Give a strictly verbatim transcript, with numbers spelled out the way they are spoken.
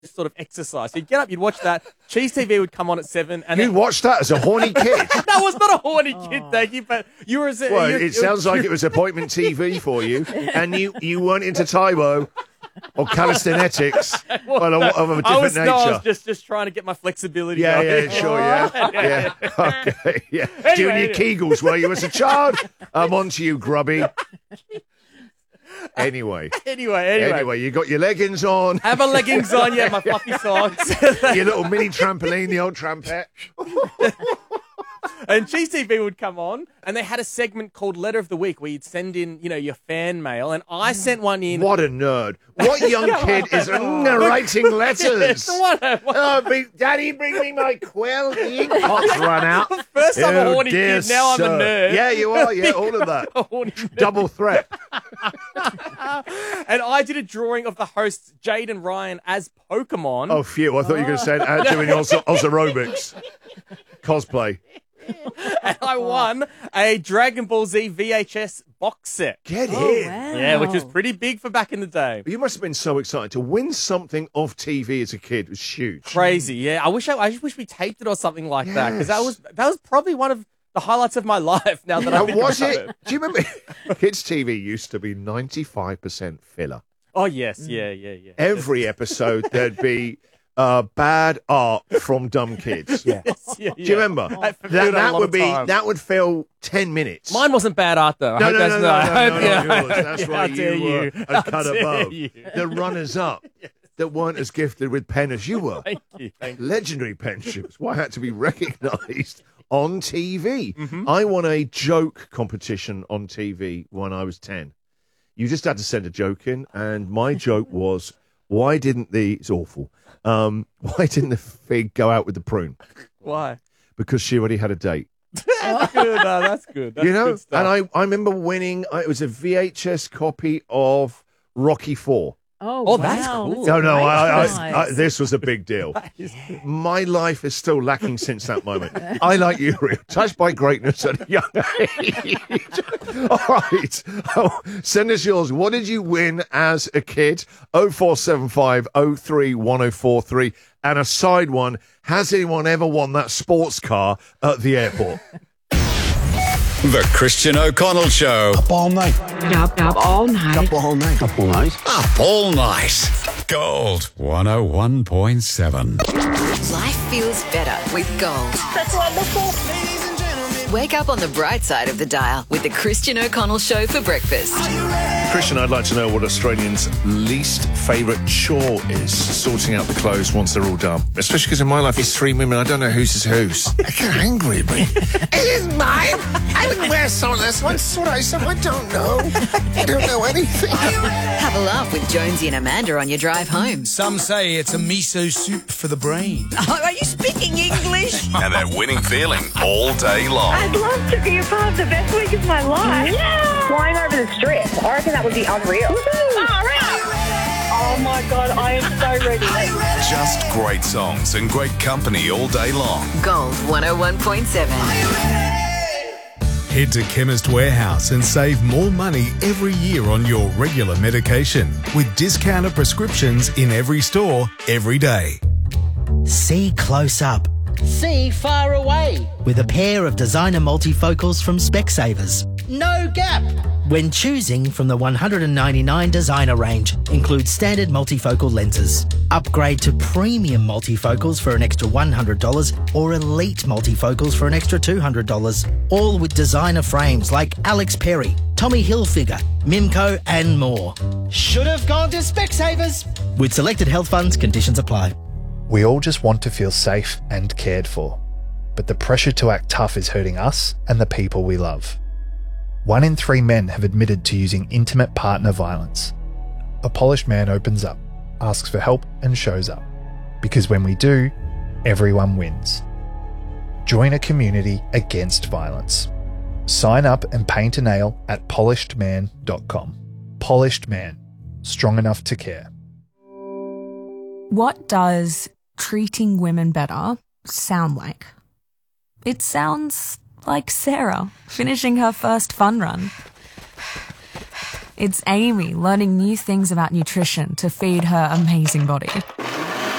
sort of exercise. So you'd get up, you'd watch that. Cheese T V would come on at seven. And you then... watched that as a horny kid? That was not a horny kid, thank you, but you were... As a, well, you, it sounds like it was appointment T V for you, and you, you weren't into Taiwo or calisthenics well, no, of a different I was, nature. No, I was just, just trying to get my flexibility Yeah, going. yeah, sure, yeah. yeah. Okay, yeah. Anyway, Doing your anyway. Kegels, were you, as a child? I'm on to you, grubby. Anyway. Anyway, anyway. Anyway, you got your leggings on. Have my leggings on, yeah, my fluffy socks. Your little mini trampoline, the old trampette. And Cheese T V would come on, and they had a segment called Letter of the Week where you'd send in, you know, your fan mail, and I sent one in. What a nerd. What young kid is narrating letters? What a, what Oh, be, Daddy, bring me my quill. The ink pot's run out. First I'm a Oh, horny dear kid, now sir. I'm a nerd. Yeah, you are. Yeah, all of that. A horny nerd. Double threat. And I did a drawing of the hosts, Jade and Ryan, as Pokemon. Oh, phew. I thought you were going to say uh, doing Oz, Oz aerobics. Cosplay. And I won a Dragon Ball Z V H S box set. Get Oh, in. wow. Yeah, which was pretty big for back in the day. You must have been so excited. To win something off T V as a kid was huge. Crazy, yeah. I wish I, I just wish we taped it or something like that, because that Yes. was that was probably one of the highlights of my life. Now that I Now, think was about it? Do you remember? Kids T V used to be ninety-five percent filler. Oh yes, yeah, yeah, yeah. Every episode there'd be uh, bad art from dumb kids. Yeah. Yes, yeah, Do you remember? That, That, that would be that would fill ten minutes. Mine wasn't bad art though. I No, hope no, that's no, no, not. no, I no, hope- not yeah, yours. That's how why dare you were you. a How cut dare above. you. The runners-up that weren't as gifted with pen as you were. Thank you, thank you. Legendary pensions. Why had to be recognised on T V. Mm-hmm. I won a joke competition on T V when I was ten. You just had to send a joke in, and my joke was, why didn't the... It's awful. Um, why didn't the fig go out with the prune? Why? Because she already had a date. That's good. No, that's good. That's you know? good stuff. And I, I remember winning... uh, It was a V H S copy of Rocky Four. Oh, Oh, that's wow. cool. No, no, I, I, Nice. I, this was a big deal. My life is still lacking since that moment. I, like you, Rio, touched by greatness at a young age. All right. Oh, send us yours. What did you win as a kid? oh four seven five oh three one oh four three. And a side one, has anyone ever won that sports car at the airport? The Christian O'Connell Show. Up all night. Up, up all night. Up all night. Up all night. Up all night. Gold one oh one point seven. Life feels better with Gold. That's wonderful. Wake up on the bright side of the dial with the Christian O'Connell Show for breakfast. Christian, I'd like to know what Australians' least favourite chore is. Sorting out the clothes once they're all done. Especially because in my life, it's three women. I don't know whose is whose. I get angry at me. It is mine. I didn't wear some of this one. Sort of, so I don't know. I don't know anything. Have a laugh with Jonesy and Amanda on your drive home. Some say it's a miso soup for the brain. Oh, are you speaking English? And that winning feeling all day long. I'd love to be a part of the best week of my life. Yeah. Flying over the strip. I reckon that would be unreal. Oh my God, I am so ready. Just great songs and great company all day long. Gold one oh one point seven. Head to Chemist Warehouse and save more money every year on your regular medication with discounted prescriptions in every store, every day. See close up. See far away. With a pair of designer multifocals from Specsavers. No gap. When choosing from the one hundred ninety-nine designer range, includes standard multifocal lenses. Upgrade to premium multifocals for an extra one hundred dollars or elite multifocals for an extra two hundred dollars. All with designer frames like Alex Perry, Tommy Hilfiger, Mimco and more. Should have gone to Specsavers. With selected health funds, conditions apply. We all just want to feel safe and cared for, but the pressure to act tough is hurting us and the people we love. One in three men have admitted to using intimate partner violence. A polished man opens up, asks for help and shows up. Because when we do, everyone wins. Join a community against violence. Sign up and paint a nail at polished man dot com. Polished Man. Strong enough to care. What does treating women better sound like? It sounds like Sarah finishing her first fun run. It's Amy learning new things about nutrition to feed her amazing body.